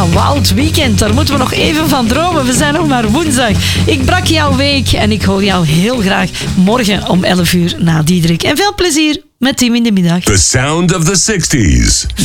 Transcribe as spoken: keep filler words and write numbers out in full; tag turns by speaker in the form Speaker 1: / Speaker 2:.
Speaker 1: ja, Wild Weekend, daar moeten we nog even van dromen. We zijn nog maar woensdag. Ik brak jouw week en ik hoor jou heel graag morgen om elf uur na Diederik. En veel plezier met Team in de Middag.
Speaker 2: The sound of the sixties.